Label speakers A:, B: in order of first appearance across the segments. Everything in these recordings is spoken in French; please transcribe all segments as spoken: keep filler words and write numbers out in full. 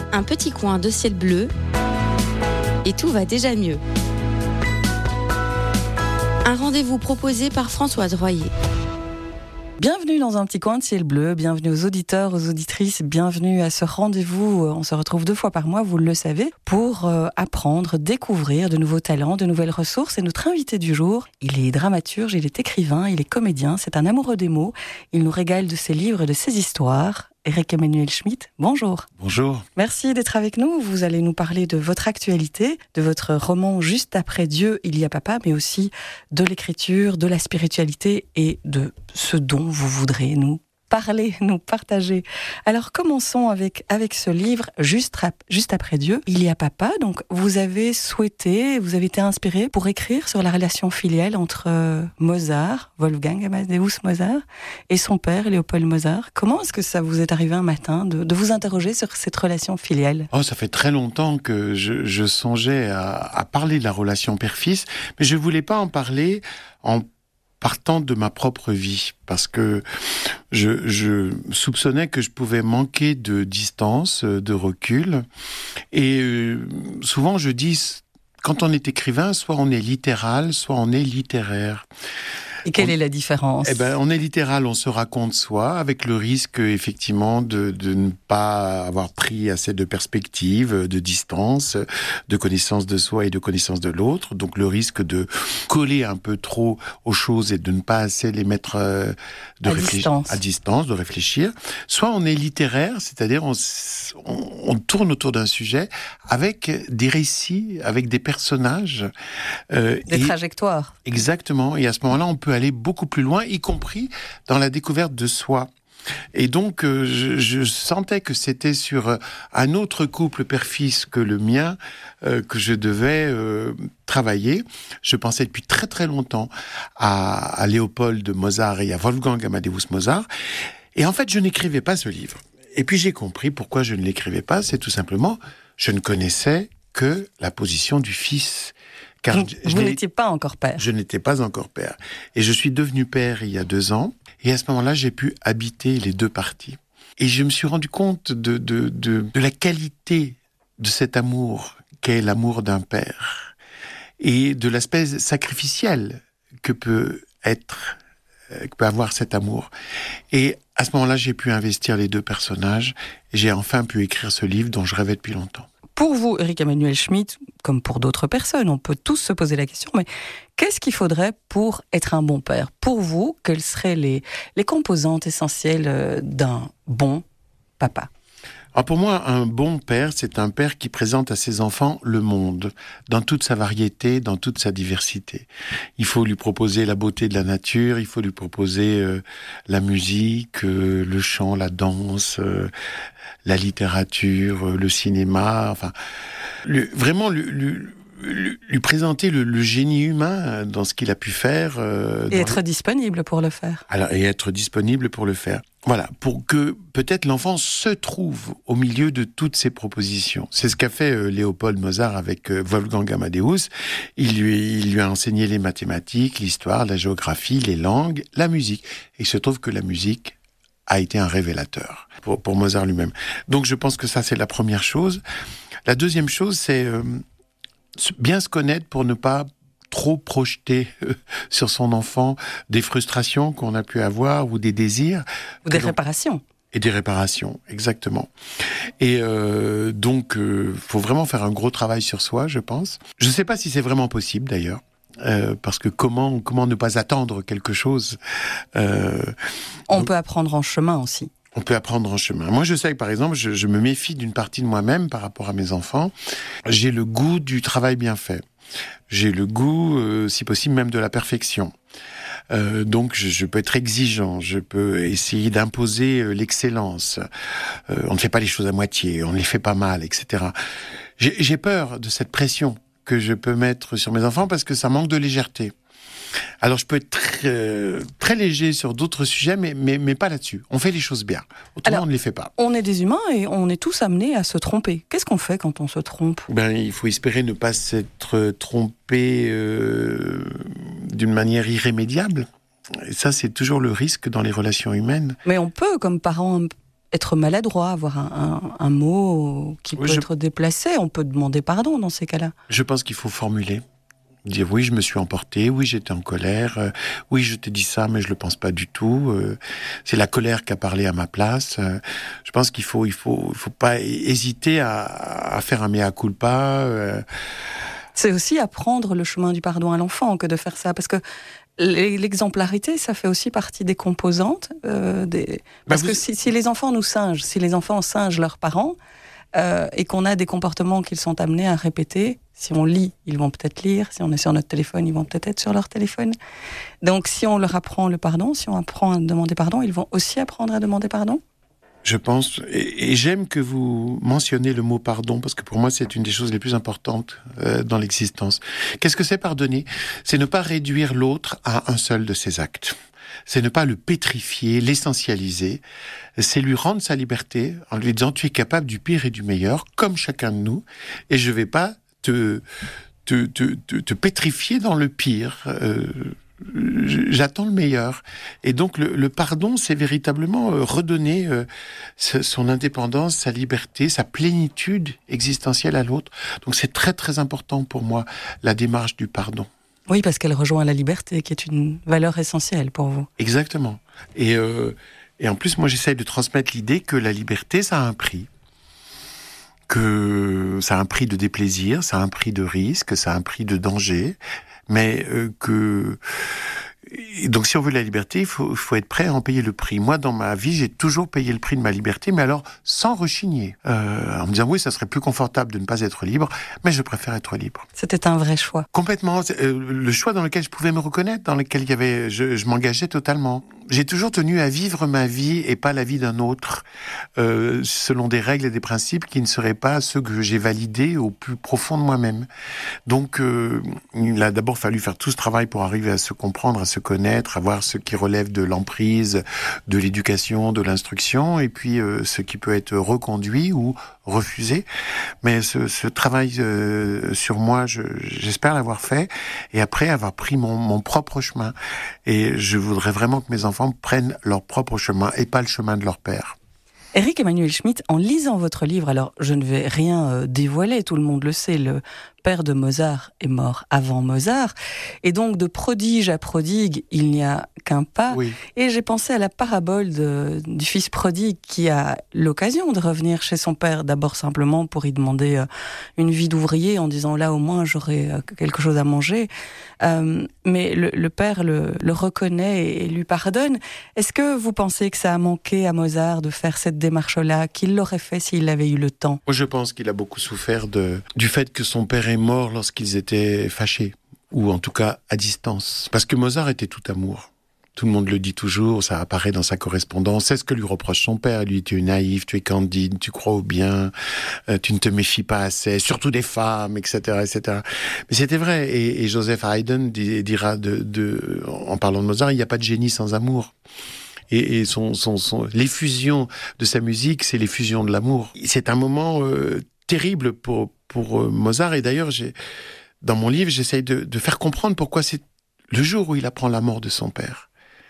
A: un petit coin de ciel bleu et tout va déjà mieux. Un rendez-vous proposé par Françoise Royer.
B: Bienvenue dans un petit coin de ciel bleu, bienvenue aux auditeurs, aux auditrices, bienvenue à ce rendez-vous. On se retrouve deux fois par mois, vous le savez, pour euh, apprendre, découvrir de nouveaux talents, de nouvelles ressources. Et notre invité du jour, il est dramaturge, il est écrivain, il est comédien, c'est un amoureux des mots. Il nous régale de ses livres et de ses histoires. Éric Emmanuel Schmitt, bonjour.
C: Bonjour.
B: Merci d'être avec nous. Vous allez nous parler de votre actualité, de votre roman Juste après Dieu, il y a papa, mais aussi de l'écriture, de la spiritualité et de ce dont vous voudrez nous parler, nous partager. Alors commençons avec, avec ce livre, Juste, ap- Juste après Dieu, il y a papa. Donc vous avez souhaité, vous avez été inspiré pour écrire sur la relation filiale entre euh, Mozart, Wolfgang Amadeus Mozart, et son père, Léopold Mozart. Comment est-ce que ça vous est arrivé un matin de, de vous interroger sur cette relation filiale ?
C: Oh, ça fait très longtemps que je, je songeais à, à parler de la relation père-fils, mais je voulais pas en parler en partant de ma propre vie, parce que je, je soupçonnais que je pouvais manquer de distance, de recul. Et euh, souvent je dis, quand on est écrivain, soit on est littéral, soit on est littéraire.
B: Et quelle
C: on,
B: est la différence ?
C: Eh ben, on est littéral, on se raconte soi, avec le risque, effectivement, de, de ne pas avoir pris assez de perspective, de distance, de connaissance de soi et de connaissance de l'autre. Donc, le risque de coller un peu trop aux choses et de ne pas assez les mettre euh, de
B: à,
C: réfléch-
B: distance.
C: à distance, de réfléchir. Soit on est littéraire, c'est-à-dire on, on, on tourne autour d'un sujet avec des récits, avec des personnages.
B: Euh, des et, trajectoires.
C: Exactement. Et à ce moment-là, on peut aller beaucoup plus loin, y compris dans la découverte de soi. Et donc, euh, je, je sentais que c'était sur euh, un autre couple père-fils que le mien euh, que je devais euh, travailler. Je pensais depuis très très longtemps à, à Léopold Mozart et à Wolfgang Amadeus Mozart. Et en fait, je n'écrivais pas ce livre. Et puis j'ai compris pourquoi je ne l'écrivais pas. C'est tout simplement, je ne connaissais que la position du fils.
B: Car vous, je, vous n'étiez pas encore père.
C: Je n'étais pas encore père. Et je suis devenu père il y a deux ans. Et à ce moment-là, j'ai pu habiter les deux parties. Et je me suis rendu compte de, de, de, de la qualité de cet amour qu'est l'amour d'un père. Et de l'aspect sacrificiel que peut être, que peut avoir cet amour. Et à ce moment-là, j'ai pu investir les deux personnages. Et j'ai enfin pu écrire ce livre dont je rêvais depuis longtemps.
B: Pour vous, Éric Emmanuel Schmitt, comme pour d'autres personnes, on peut tous se poser la question, mais qu'est-ce qu'il faudrait pour être un bon père ? Pour vous, quelles seraient les, les composantes essentielles d'un bon papa ?
C: Alors pour moi, un bon père, c'est un père qui présente à ses enfants le monde, dans toute sa variété, dans toute sa diversité. Il faut lui proposer la beauté de la nature, il faut lui proposer euh, la musique, euh, le chant, la danse, euh, la littérature, euh, le cinéma, enfin, lui, vraiment lui, lui, lui, lui présenter le, le génie humain dans ce qu'il a pu faire. Euh,
B: et être
C: le...
B: disponible pour le faire.
C: Alors, et être disponible pour le faire. Voilà, pour que peut-être l'enfant se trouve au milieu de toutes ces propositions. C'est ce qu'a fait euh, Léopold Mozart avec euh, Wolfgang Amadeus. Il lui, il lui a enseigné les mathématiques, l'histoire, la géographie, les langues, la musique. Et il se trouve que la musique a été un révélateur pour, pour Mozart lui-même. Donc je pense que ça, c'est la première chose. La deuxième chose, c'est euh, bien se connaître pour ne pas trop projeter euh, sur son enfant des frustrations qu'on a pu avoir ou des désirs.
B: Ou des réparations.
C: Et des réparations, exactement. Et euh, donc, il euh, faut vraiment faire un gros travail sur soi, je pense. Je ne sais pas si c'est vraiment possible, d'ailleurs. Euh, parce que comment, comment ne pas attendre quelque chose euh,
B: On
C: donc,
B: peut apprendre en chemin aussi.
C: On peut apprendre en chemin. Moi, je sais que, par exemple, je, je me méfie d'une partie de moi-même par rapport à mes enfants. J'ai le goût du travail bien fait. J'ai le goût, euh, si possible, même de la perfection. Euh, donc, je, je peux être exigeant, je peux essayer d'imposer euh, l'excellence. Euh, on ne fait pas les choses à moitié, on ne les fait pas mal, et cetera. J'ai, j'ai peur de cette pression que je peux mettre sur mes enfants parce que ça manque de légèreté. Alors, je peux être très, euh, très léger sur d'autres sujets, mais, mais, mais pas là-dessus. On fait les choses bien. Autrement,
B: Alors,
C: on ne les fait pas.
B: On est des humains et on est tous amenés à se tromper. Qu'est-ce qu'on fait quand on se trompe ?
C: Ben, il faut espérer ne pas s'être trompé euh, d'une manière irrémédiable. Et ça, c'est toujours le risque dans les relations humaines.
B: Mais on peut, comme parents, être maladroit, avoir un, un, un mot qui
C: oui,
B: peut
C: je...
B: être déplacé. On peut demander pardon dans ces cas-là.
C: Je pense qu'il faut formuler. Dire oui, je me suis emporté, oui, j'étais en colère, euh, oui, je t'ai dit ça, mais je le pense pas du tout. Euh, c'est la colère qui a parlé à ma place. Euh, je pense qu'il faut, il faut, il faut pas hésiter à, à faire un mea culpa. Euh.
B: C'est aussi apprendre le chemin du pardon à l'enfant que de faire ça, parce que l'exemplarité, ça fait aussi partie des composantes. Euh, des... Parce bah vous... que si, si les enfants nous singent, si les enfants singent leurs parents, euh, et qu'on a des comportements qu'ils sont amenés à répéter, si on lit, ils vont peut-être lire, si on est sur notre téléphone, ils vont peut-être être sur leur téléphone. Donc si on leur apprend le pardon, si on apprend à demander pardon, ils vont aussi apprendre à demander pardon.
C: Je pense, et, et j'aime que vous mentionnez le mot pardon, parce que pour moi, c'est une des choses les plus importantes euh, dans l'existence. Qu'est-ce que c'est pardonner ? C'est ne pas réduire l'autre à un seul de ses actes. C'est ne pas le pétrifier, l'essentialiser. C'est lui rendre sa liberté en lui disant « tu es capable du pire et du meilleur, comme chacun de nous, et je ne vais pas te, te, te, te, te pétrifier dans le pire. Euh, » J'attends le meilleur. Et donc, le, le pardon, c'est véritablement euh, redonner euh, son indépendance, sa liberté, sa plénitude existentielle à l'autre. Donc, c'est très, très important pour moi, la démarche du pardon.
B: Oui, parce qu'elle rejoint la liberté, qui est une valeur essentielle pour vous.
C: Exactement. Et, euh, et en plus, moi, j'essaye de transmettre l'idée que la liberté, ça a un prix. Que ça a un prix de déplaisir, ça a un prix de risque, ça a un prix de danger. Mais euh, que... Donc si on veut la liberté, il faut, faut être prêt à en payer le prix. Moi, dans ma vie, j'ai toujours payé le prix de ma liberté, mais alors sans rechigner. Euh, en me disant, oui, ça serait plus confortable de ne pas être libre, mais je préfère être libre.
B: C'était un vrai choix.
C: Complètement. Euh, le choix dans lequel je pouvais me reconnaître, dans lequel il y avait, je, je m'engageais totalement. J'ai toujours tenu à vivre ma vie et pas la vie d'un autre, euh, selon des règles et des principes qui ne seraient pas ceux que j'ai validés au plus profond de moi-même. Donc, euh, il a d'abord fallu faire tout ce travail pour arriver à se comprendre, à se connaître, à voir ce qui relève de l'emprise, de l'éducation, de l'instruction, et puis euh, ce qui peut être reconduit ou refusé. Mais ce, ce travail euh, sur moi, je, j'espère l'avoir fait, et après avoir pris mon, mon propre chemin. Et je voudrais vraiment que mes enfants prennent leur propre chemin et pas le chemin de leur père.
B: Éric Emmanuel Schmitt, en lisant votre livre, alors je ne vais rien euh, dévoiler, tout le monde le sait, le père de Mozart est mort avant Mozart, et donc de prodige à prodigue, il n'y a qu'un pas.
C: Oui.
B: Et j'ai pensé à la parabole de, du fils prodigue qui a l'occasion de revenir chez son père, d'abord simplement pour y demander euh, une vie d'ouvrier, en disant là au moins j'aurai euh, quelque chose à manger. Euh, mais le, le père le, le reconnaît et, et lui pardonne. Est-ce que vous pensez que ça a manqué à Mozart de faire cette démarche-là, qu'il l'aurait fait s'il avait eu le temps ?
C: Moi, je pense qu'il a beaucoup souffert de, du fait que son père est mort lorsqu'ils étaient fâchés, ou en tout cas à distance. Parce que Mozart était tout amour. Tout le monde le dit toujours, ça apparaît dans sa correspondance. C'est ce que lui reproche son père. Lui, tu es naïf, tu es candide, tu crois au bien, euh, tu ne te méfies pas assez, surtout des femmes, et cetera, et cetera. Mais c'était vrai. Et, et Joseph Haydn dira, de, de, en parlant de Mozart, il n'y a pas de génie sans amour. Et, et son, son, son, l'effusion de sa musique, c'est l'effusion de l'amour. C'est un moment euh, terrible pour, pour euh, Mozart. Et d'ailleurs, j'ai, dans mon livre, j'essaye de, de faire comprendre pourquoi c'est le jour où il apprend la mort de son père.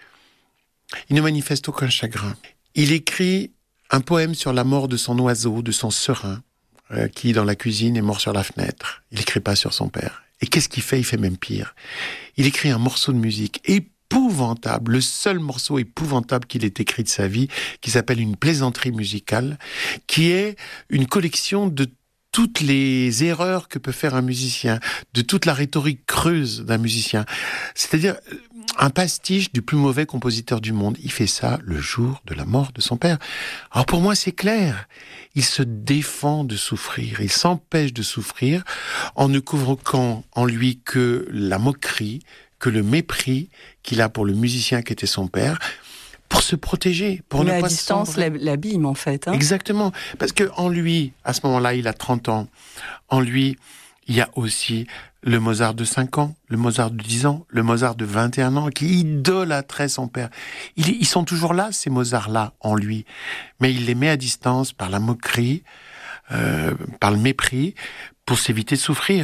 C: Il ne manifeste aucun chagrin. Il écrit un poème sur la mort de son oiseau, de son serin, euh, qui, dans la cuisine, est mort sur la fenêtre. Il n'écrit pas sur son père. Et qu'est-ce qu'il fait ? Il fait même pire. Il écrit un morceau de musique épouvantable, le seul morceau épouvantable qu'il ait écrit de sa vie, qui s'appelle Une plaisanterie musicale, qui est une collection de toutes les erreurs que peut faire un musicien, de toute la rhétorique creuse d'un musicien. C'est-à-dire un pastiche du plus mauvais compositeur du monde. Il fait ça le jour de la mort de son père. Alors pour moi, c'est clair. Il se défend de souffrir. Il s'empêche de souffrir en ne convoquant en lui que la moquerie, que le mépris qu'il a pour le musicien qui était son père, pour se protéger, pour
B: Mais
C: ne
B: à
C: pas
B: distance,
C: sombrer.
B: l'abîme en fait. Hein.
C: Exactement. Parce que en lui, à ce moment-là, il a trente ans. En lui, il y a aussi le Mozart de cinq ans, le Mozart de dix ans, le Mozart de vingt et un ans, qui idolâtrait son père. Ils, ils sont toujours là, ces Mozarts-là, en lui. Mais il les met à distance par la moquerie, euh, par le mépris, pour s'éviter de souffrir.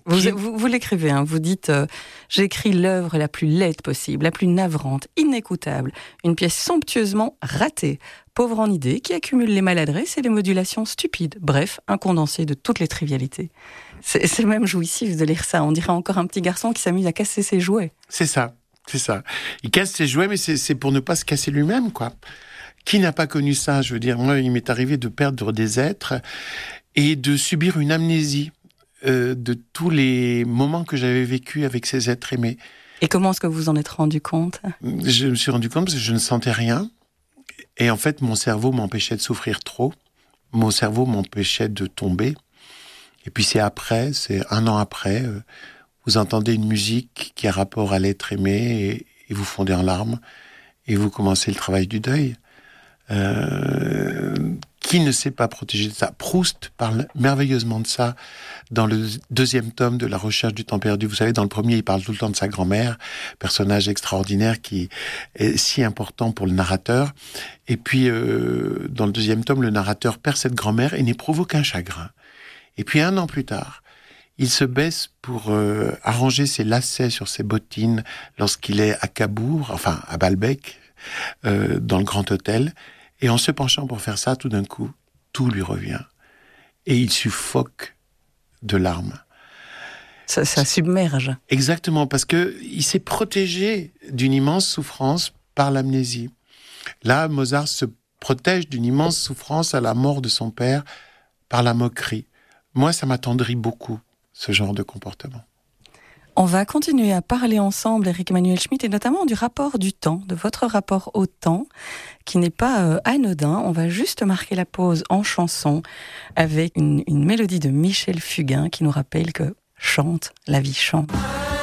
B: Vous,
C: Qui-
B: vous, vous l'écrivez, hein, vous dites euh, « J'écris l'œuvre la plus laide possible, la plus navrante, inécoutable, une pièce somptueusement ratée, pauvre en idées, qui accumule les maladresses et les modulations stupides. Bref, un condensé de toutes les trivialités. » C'est, c'est même jouissif de lire ça. On dirait encore un petit garçon qui s'amuse à casser ses jouets.
C: C'est ça, c'est ça. Il casse ses jouets, mais c'est, c'est pour ne pas se casser lui-même, quoi. Qui n'a pas connu ça? Je veux dire, moi, il m'est arrivé de perdre des êtres et de subir une amnésie euh, de tous les moments que j'avais vécus avec ces êtres aimés.
B: Et comment est-ce que vous vous en êtes rendu compte?
C: Je me suis rendu compte parce que je ne sentais rien. Et en fait, mon cerveau m'empêchait de souffrir trop. Mon cerveau m'empêchait de tomber. Et puis c'est après, c'est un an après, euh, vous entendez une musique qui a rapport à l'être aimé et, et vous fondez en larmes et vous commencez le travail du deuil. Euh, qui ne s'est pas protégé de ça? Proust parle merveilleusement de ça dans le deuxième tome de La Recherche du temps perdu. Vous savez, dans le premier, il parle tout le temps de sa grand-mère, personnage extraordinaire qui est si important pour le narrateur. Et puis, euh, dans le deuxième tome, le narrateur perd cette grand-mère et n'éprouve aucun chagrin. Et puis, un an plus tard, il se baisse pour euh, arranger ses lacets sur ses bottines lorsqu'il est à Cabourg, enfin à Balbec, euh, dans le Grand Hôtel. Et en se penchant pour faire ça, tout d'un coup, tout lui revient. Et il suffoque de larmes.
B: Ça, ça submerge.
C: Exactement, parce que il s'est protégé d'une immense souffrance par l'amnésie. Là, Mozart se protège d'une immense souffrance à la mort de son père par la moquerie. Moi, ça m'attendrit beaucoup, ce genre de comportement.
B: On va continuer à parler ensemble, Éric Emmanuel Schmitt, et notamment du rapport du temps, de votre rapport au temps, qui n'est pas euh, anodin. On va juste marquer la pause en chanson avec une, une mélodie de Michel Fugain qui nous rappelle que chante, la vie chante.